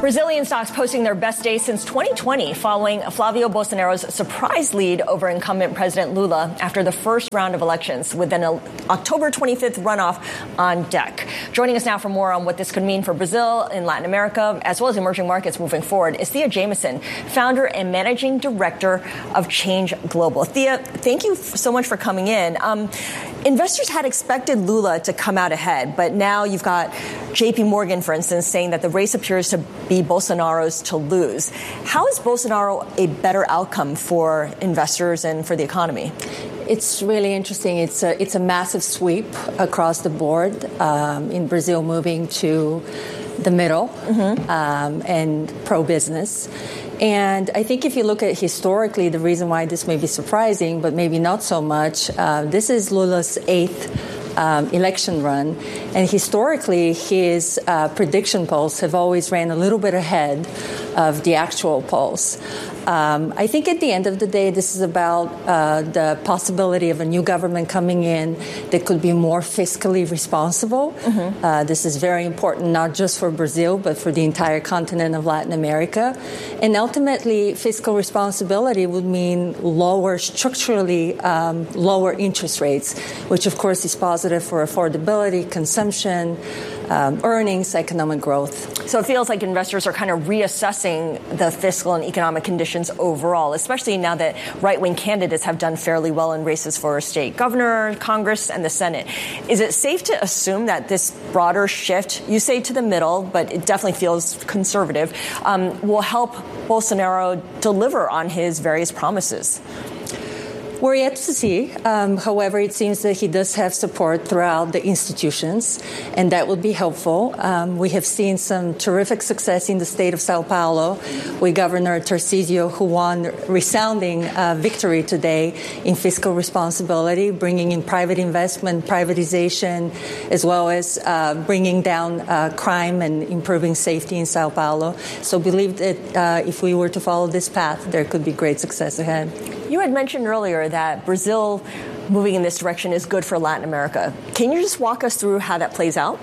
Brazilian stocks posting their best day since 2020 following Flavio Bolsonaro's surprise lead over incumbent President Lula after the first round of elections with an October 25th runoff on deck. Joining us now for more on what this could mean for Brazil and Latin America, as well as emerging markets moving forward, is Thea Jamieson, founder and managing director of Change Global. Thea, thank you so much for coming in. Investors had expected Lula to come out ahead, but now you've got JP Morgan, for instance, saying that the race appears to be Bolsonaro's to lose. How is Bolsonaro a better outcome for investors and for the economy? It's really interesting. It's a massive sweep across the board in Brazil, moving to the middle and pro-business. And I think if you look at historically, the reason why this may be surprising, but maybe not so much, this is Lula's eighth election run. And historically, his prediction polls have always ran a little bit ahead of the actual polls. I think at the end of the day, this is about the possibility of a new government coming in that could be more fiscally responsible. This is very important, not just for Brazil, but for the entire continent of Latin America. And ultimately, fiscal responsibility would mean structurally lower interest rates, which of course is positive for affordability, consumption, earnings, economic growth. So it feels like investors are kind of reassessing the fiscal and economic conditions overall, especially now that right-wing candidates have done fairly well in races for state governor, Congress, and the Senate. Is it safe to assume that this broader shift, you say to the middle, but it definitely feels conservative, will help Bolsonaro deliver on his various promises? We're yet to see. However, it seems that he does have support throughout the institutions, and that would be helpful. We have seen some terrific success in the state of Sao Paulo with Governor Tarcísio, who won resounding victory today in fiscal responsibility, bringing in private investment, privatization, as well as bringing down crime and improving safety in Sao Paulo. So believe that if we were to follow this path, there could be great success ahead. You had mentioned earlier that Brazil moving in this direction is good for Latin America. Can you just walk us through how that plays out?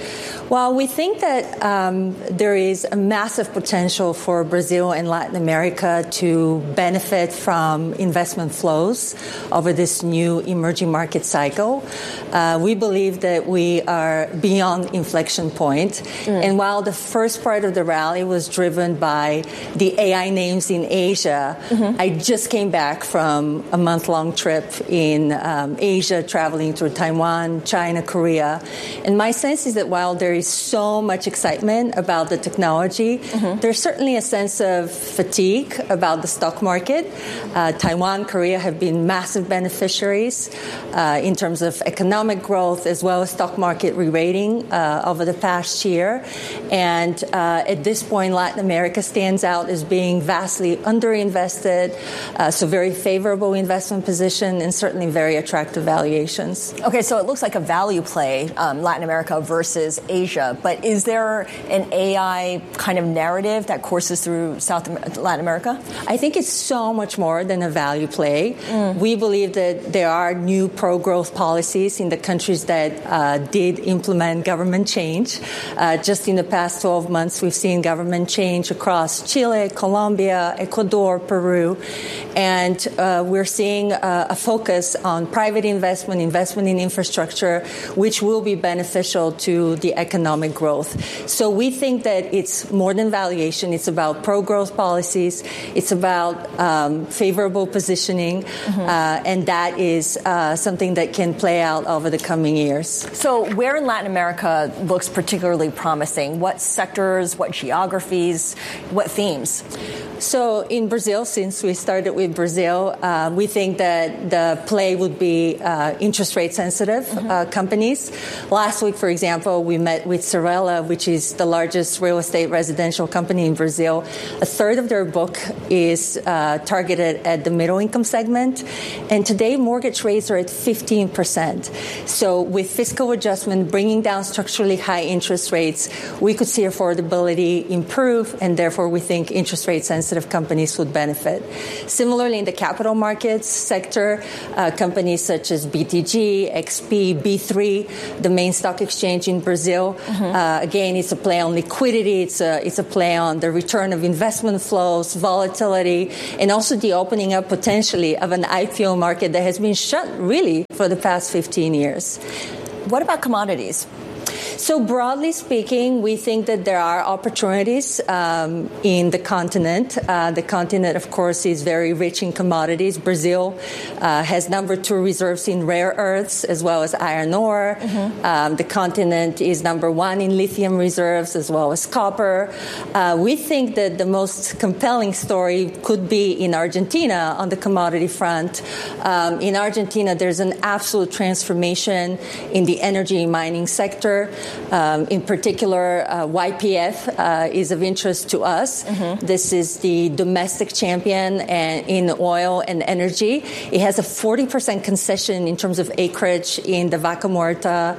Well, we think that there is a massive potential for Brazil and Latin America to benefit from investment flows over this new emerging market cycle. We believe that we are beyond inflection point. And while the first part of the rally was driven by the AI names in Asia, I just came back from a month-long trip in Asia, traveling through Taiwan, China, Korea. And my sense is that while there is so much excitement about the technology, there's certainly a sense of fatigue about the stock market. Taiwan, Korea have been massive beneficiaries in terms of economic growth as well as stock market re-rating over the past year. And at this point, Latin America stands out as being vastly underinvested, so very favorable investment position and certainly very attractive valuations. Okay, so it looks like a value play, Latin America versus Asia. But is there an AI kind of narrative that courses through Latin America? I think it's so much more than a value play. We believe that there are new pro-growth policies in the countries that did implement government change. Just in the past 12 months, we've seen government change across Chile, Colombia, Ecuador, Peru. And we're seeing a focus on private investment in infrastructure, which will be beneficial to the economic growth. So we think that it's more than valuation. It's about pro-growth policies. It's about favorable positioning. And that is something that can play out over the coming years. So where in Latin America looks particularly promising? What sectors, what geographies, what themes? So in Brazil, since we started with Brazil, we think that the play would be interest rate sensitive companies. Last week, for example, we met with Cyrela, which is the largest real estate residential company in Brazil. A third of their book is targeted at the middle income segment. And today, mortgage rates are at 15%. So with fiscal adjustment, bringing down structurally high interest rates, we could see affordability improve, and therefore we think interest rate sensitive companies would benefit. Similarly, in the capital markets sector, companies such as BTG, XP, B3, the main stock exchange in Brazil, Brazil. Again, it's a play on liquidity. It's a play on the return of investment flows, volatility, and also the opening up potentially of an IPO market that has been shut really for the past 15 years. What about commodities? So broadly speaking, we think that there are opportunities in the continent. The continent, of course, is very rich in commodities. Brazil has number 2 reserves in rare earths as well as iron ore. The continent is number 1 in lithium reserves as well as copper. We think that the most compelling story could be in Argentina on the commodity front. In Argentina, there's an absolute transformation in the energy mining sector. In particular, YPF is of interest to us. This is the domestic champion in oil and energy. It has a 40% concession in terms of acreage in the Vaca Muerta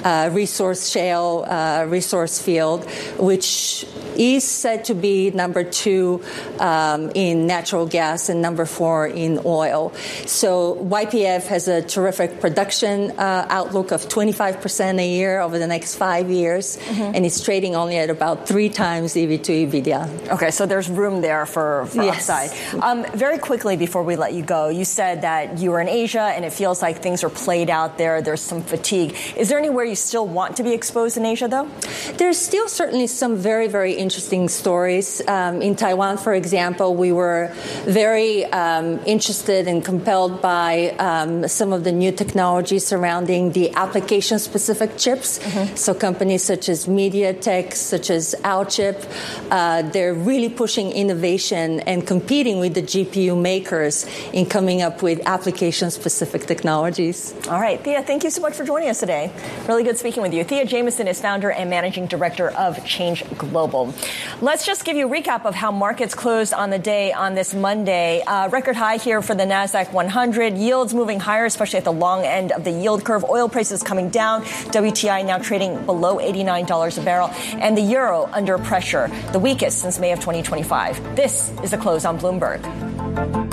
resource field, which is said to be number 2 in natural gas and number 4 in oil. So YPF has a terrific production outlook of 25% a year over the next 5 years, and it's trading only at about 3 times EV to EBITDA. Okay, so there's room there for yes. upside. Very quickly before we let you go, you said that you were in Asia and it feels like things are played out there. There's some fatigue. Is there anywhere you still want to be exposed in Asia, though? There's still certainly some very, very interesting stories. In Taiwan, for example, we were very interested and compelled by some of the new technology surrounding the application-specific chips. So companies such as MediaTek, such as Alchip, they're really pushing innovation and competing with the GPU makers in coming up with application-specific technologies. All right, Thea, thank you so much for joining us today. Really good speaking with you. Thea Jamieson is founder and managing director of Change Global. Let's just give you a recap of how markets closed on the day on this Monday. Record high here for the NASDAQ 100. Yields moving higher, especially at the long end of the yield curve. Oil prices coming down. WTI now trading below $89 a barrel. And the euro under pressure, the weakest since May of 2025. This is the close on Bloomberg.